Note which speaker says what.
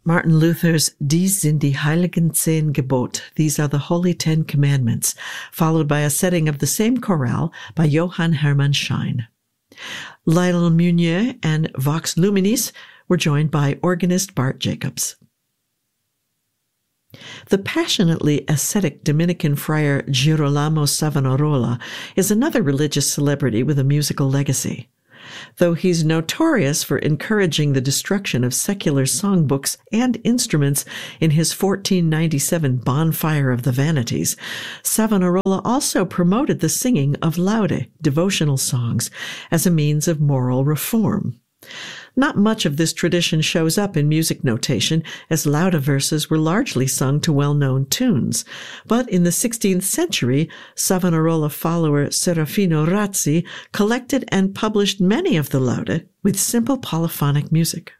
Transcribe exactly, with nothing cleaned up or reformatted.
Speaker 1: Martin Luther's Dies sind die heiligen zehn Gebote, These are the Holy Ten Commandments, followed by a setting of the same chorale by Johann Hermann Schein. Lionel Meunier and Vox Luminis were joined by organist Bart Jacobs. The passionately ascetic Dominican friar Girolamo Savonarola is another religious celebrity with a musical legacy. Though he's notorious for encouraging the destruction of secular songbooks and instruments in his fourteen ninety-seven Bonfire of the Vanities, Savonarola also promoted the singing of laude, devotional songs, as a means of moral reform. Not much of this tradition shows up in music notation, as laude verses were largely sung to well-known tunes. But in the sixteenth century, Savonarola follower Serafino Razzi collected and published many of the laude with simple polyphonic music.